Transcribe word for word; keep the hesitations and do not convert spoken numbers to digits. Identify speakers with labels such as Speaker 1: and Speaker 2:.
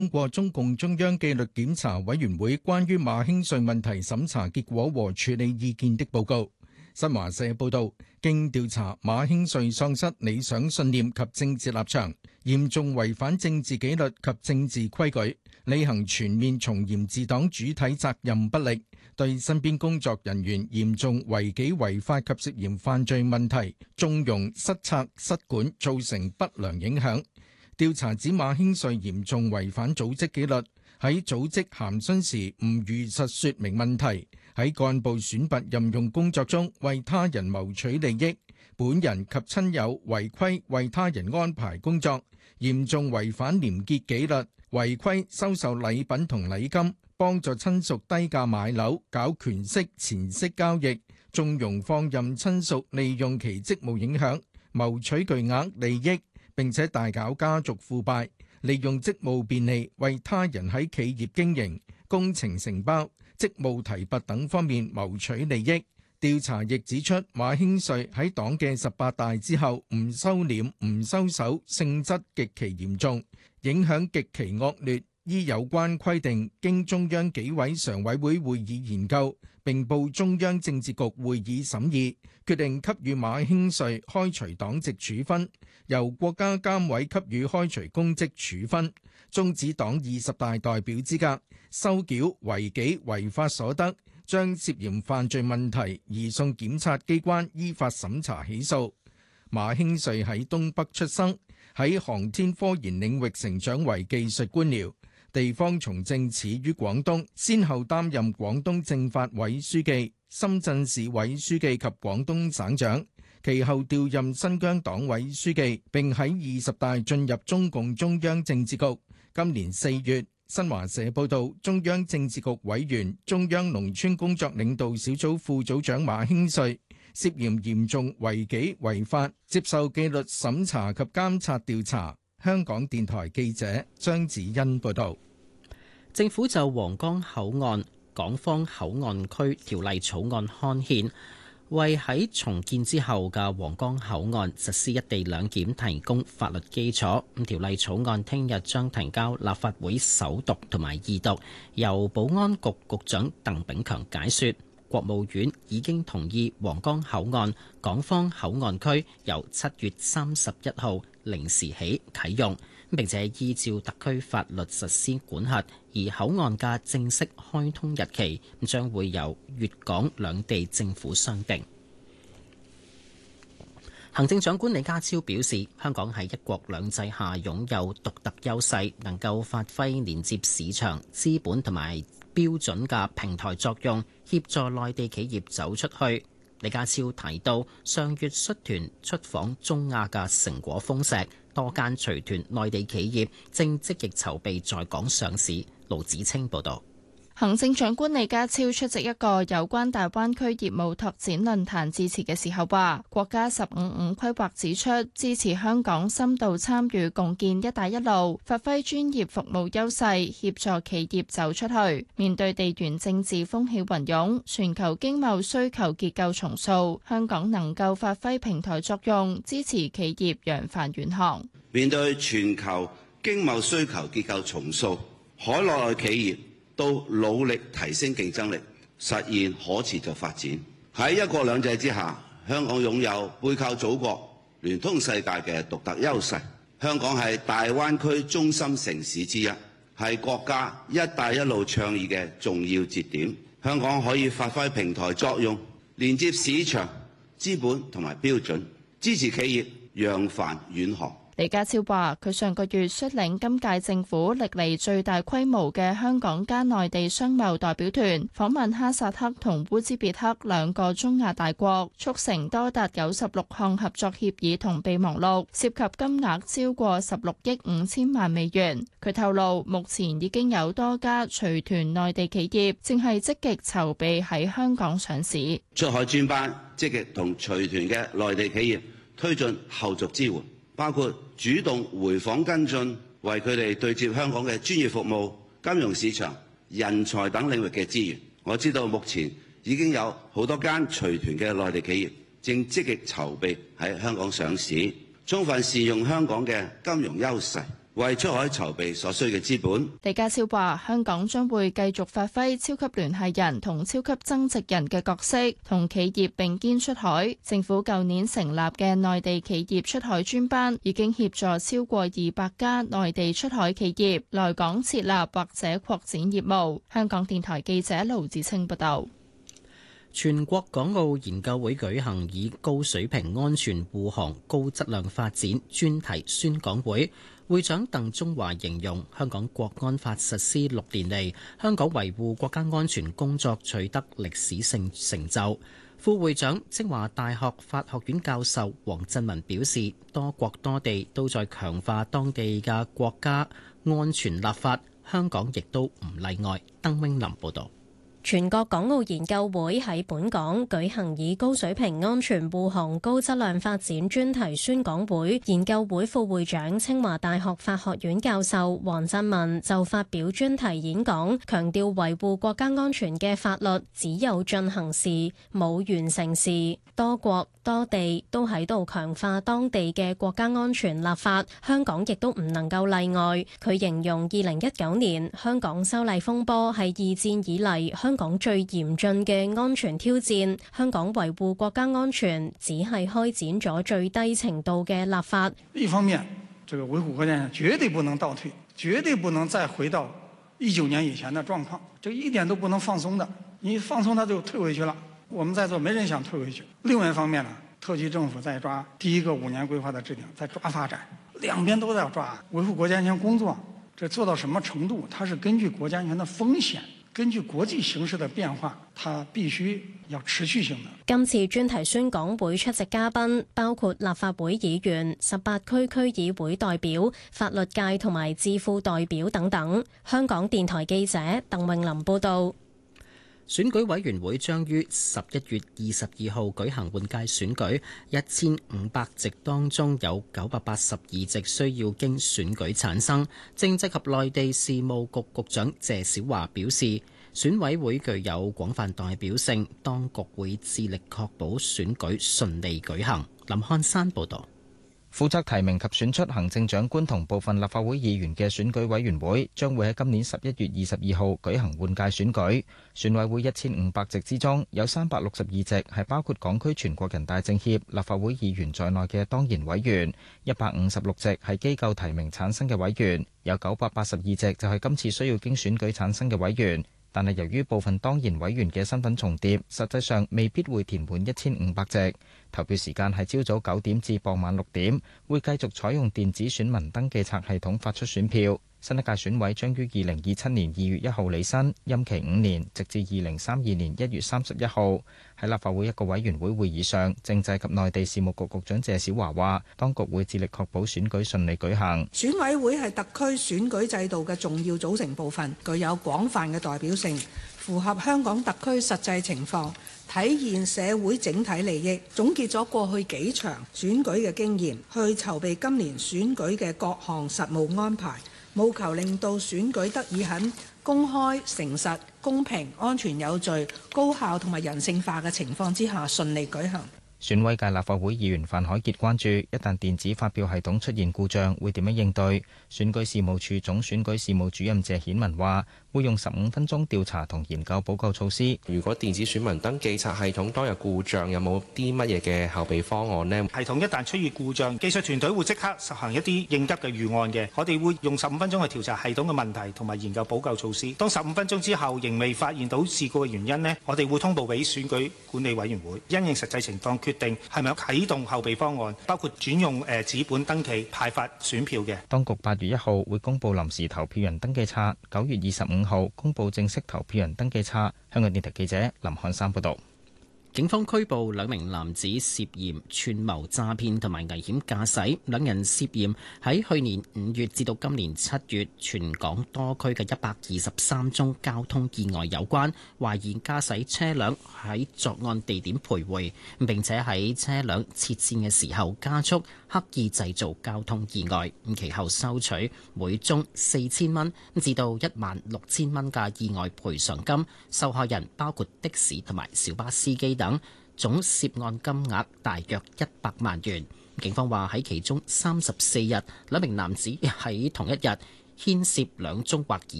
Speaker 1: 通過中共中央紀律檢查委員會關於馬興瑞問題審查結果和處理意見的報告。新華社報道，經調查，馬興瑞喪失理想信念及政治立場，嚴重違反政治紀律及政治規矩，履行全面從嚴治黨主體責任不力，對身邊工作人員嚴重違紀違法及涉嫌犯罪問題縱容失策失管，造成不良影響。調查指馬興瑞嚴重違反組織紀律，喺組織函詢時唔如實說明問題，喺幹部選拔任用工作中為他人謀取利益，本人及親友違規為他人安排工作，嚴重違反廉潔紀律，違規收受禮品同禮金，幫助親屬低價買樓，搞權息錢息交易，縱容放任親屬利用其職務影響，謀取巨額利益，並且大搞家族腐敗，利用職務便利為他人喺企業經營、工程承包、職務提拔等方面謀取利益。調查亦指出，馬興瑞喺黨嘅十八大之後唔收斂、唔收手，性質極其嚴重，影響極其惡劣。依有關規定，經中央紀委常委會會議研究，並報中央政治局會議審議，決定給予馬興瑞開除黨籍處分，由國家監委給予開除公職處分，終止黨二十大代表資格，收繳違紀違法所得，將涉嫌犯罪問題移送檢察機關依法審查起訴。馬興瑞喺東北出生，喺航天科研領域成長為技術官僚。地方從政始於廣東，先後擔任廣東政法委書記、深圳市委書記及廣東省長，其後調任新疆黨委書記，並喺二十大進入中共中央政治局。今年四月，新華社報道，中央政治局委員、中央農村工作領導小組副組長馬興瑞涉嫌嚴重違紀違法，接受紀律審查及監察調查。香港電台記者張子欣報道，
Speaker 2: 政府就皇崗口岸港方口岸區條例草案刊憲，為喺重建之後嘅皇崗口岸實施一地兩檢提供法律基礎。咁條例草案聽日將提交立法會首讀同埋二讀，由保安局局長鄧炳強解說。國務院已經同意皇崗口岸港方口岸區由七月三十一號零時起啟用，並且依照特區法律實施管轄，而口岸嘅正式開通日期將會由粵港兩地政府商定。行政長官李家超表示，香港喺一國兩制下擁有獨特優勢，能夠發揮連接市場、資本同埋標準嘅平台作用，協助內地企業走出去。李家超提到，上月率團出訪中亞嘅成果豐碩，多間隨團內地企業正積極籌備在港上市。盧子清報導。
Speaker 3: 行政長官李家超出席一個有關大灣區業務拓展論壇致辭嘅時候話，國家十五五規劃指出，支持香港深度參與共建一帶一路，發揮專業服務優勢，協助企業走出去。面對地緣政治風起雲湧，全球經貿需求結構重塑，香港能夠發揮平台作用，支持企業揚帆遠航。
Speaker 4: 面對全球經貿需求結構重塑，海內企業都努力提升競爭力，實現可持續發展。喺一國兩制之下，香港擁有背靠祖國、聯通世界嘅獨特優勢。香港係大灣區中心城市之一，係國家一帶一路倡議嘅重要節點。香港可以發揮平台作用，連接市場、資本同埋標準，支持企業揚帆遠航。
Speaker 3: 李家超話：佢上個月率領今屆政府歷嚟最大規模嘅香港加內地商貿代表團訪問哈薩克同烏茲別克兩個中亞大國，促成多達九十六項合作協議同備忘錄，涉及金額超過十六億五千萬美元。佢透露，目前已經有多家隨團內地企業正係積極籌備喺香港上市。
Speaker 4: 出海專班積極同隨團嘅內地企業推進後續支援，包括主動回訪跟進，為佢哋對接香港嘅專業服務、金融市場、人才等領域嘅資源。我知道目前已經有好多間隨團嘅內地企業正積極籌備喺香港上市，充分善用香港嘅金融優勢， 為出海籌備所需嘅資本。
Speaker 3: 李家超話：香港將會繼續發揮超級聯繫人同超級增值人嘅角色，同企業並肩出海。政府舊年成立嘅內地企業出海專班，已經協助超過二百家內地出海企業來港設立或者擴展業務。香港電台記者盧子清報道。
Speaker 2: 全國港澳研究會舉行以高水平安全護航、高質量發展專題宣講會。會長鄧中華形容香港國安法實施六年嚟，香港維護國家安全工作取得歷史性成就。副會長清華大學法學院教授黃振文表示，多國多地都在強化當地嘅國家安全立法，香港亦都唔例外。鄧永林報導。
Speaker 5: 全國港澳研究會喺本港舉行以高水平安全護航、高質量發展專題宣講會，研究會副會長清華大學法學院教授黃振文就發表專題演講，強調維護國家安全嘅法律只有進行時，冇完成時。多國多地都喺度強化當地嘅國家安全立法，香港亦都唔能夠例外。佢形容二零一九年香港修例風波係二戰以嚟香港最嚴峻嘅安全挑戰，香港維護國家安全只係開展咗最低程度嘅立法。
Speaker 6: 一方面，這個維護國家安全絕對不能倒退，絕對不能再回到一九年以前的狀況，這一點都不能放鬆的，你放鬆它就退回去了。我們在座沒人想退回去。另外一方面呢，特區政府在抓第一個五年規劃的制定，在抓發展，兩邊都在抓維護國家安全工作。這做到什麼程度？它是根據國家安全的風險，根據國際形勢的變化，它必須要持續性的。
Speaker 5: 今次專題宣講會出席嘉賓包括立法會議員、十八區區議會代表、法律界同埋智庫代表等等。香港電台記者鄧穎琳報道。
Speaker 2: 選舉委員會將於十一月二十二號舉行換屆選舉，一千五百席當中有九百八十二席需要經選舉產生。政制及內地事務局局長謝小華表示，選委會具有廣泛代表性，當局會致力確保選舉順利舉行。林漢山報導。
Speaker 7: 負責提名及選出行政長官同部分立法會議員嘅選舉委員會將會喺今年十一月二十二號舉行換屆選舉。選委會一千五百席之中，有三百六十二席係包括港區全國人大政協立法會議員在內嘅當然委員，一百五十六席係機構提名產生嘅委員，有九百八十二席就係今次需要經選舉產生嘅委員。但係由於部分當然委員嘅身份重疊，實際上未必會填滿一千五百席。投票時間係朝早九點至傍晚六點，會繼續採用電子選民登記冊系統發出選票。新一屆選委將於二零二七年二月一號履新，任期五年，直至二零三二年一月三十一號。喺立法會一個委員會會議上，政制及內地事務局局長謝小華話，當局會致力確保選舉順利舉行。
Speaker 8: 選委會係特區選舉制度嘅重要組成部分，具有廣泛嘅代表性，符合香港特區實際情況，體現社會整體利益，總結咗過去幾場選舉嘅經驗，去籌備今年選舉嘅各項實務安排，務求令到選舉得以喺公開、誠實、公平、安全有序、高效同埋人性化嘅情況之下順利舉行。
Speaker 7: 選委界立法會議員范海傑關注，一旦電子發票系統出現故障，會點樣應對？選舉事務處總選舉事務主任謝顯文話，會用十五分鐘調查同研究補救措施。
Speaker 9: 如果電子選民登記冊系統當日故障，有冇啲乜嘢嘅後備方案呢？
Speaker 10: 系統一旦出現故障，技術團隊會即刻實行一啲應急嘅預案嘅。我哋會用十五分鐘去調查系統嘅問題同埋研究補救措施。當十五分鐘之後仍未發現到事故嘅原因呢，我哋會通報俾選舉管理委員會，因應實際情況決定係咪有啟動後備方案，包括轉用誒紙本登記派發選票嘅。
Speaker 7: 當局八月一號會公布臨時投票人登記冊，九月二十五號公布正式投票人登記冊。香港電台記者林漢山報道。
Speaker 2: 警方拘捕兩名男子涉嫌串謀詐騙同埋危險駕駛，兩人涉嫌喺去年五月至到今年七月全港多區嘅一百二十三宗交通意外有關，懷疑駕駛車輛喺作案地點徘徊，並且喺車輛切線嘅時候加速，刻意製造交通意外。其後收取每宗四千蚊至到一萬六千蚊嘅意外賠償金，受害人包括的士同埋小巴司機等，總涉案金額大約一百萬元。 警方話喺其中三十四日，兩名男子喺同一日牽涉兩宗或以